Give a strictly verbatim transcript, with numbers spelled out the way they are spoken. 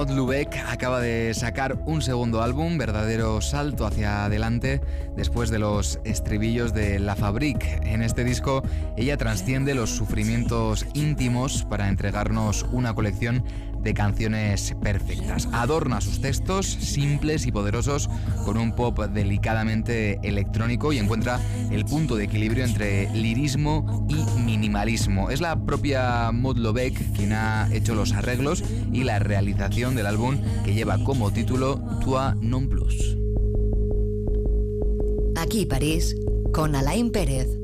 Maud Lubeck acaba de sacar un segundo álbum, verdadero salto hacia adelante después de los estribillos de La Fabrique. En este disco ella trasciende los sufrimientos íntimos para entregarnos una colección de canciones perfectas. Adorna sus textos, simples y poderosos, con un pop delicadamente electrónico y encuentra el punto de equilibrio entre lirismo y minimalismo. Es la propia Maud Lubeck quien ha hecho los arreglos y la realización del álbum, que lleva como título Toi non plus. Aquí París, con Alain Pérez.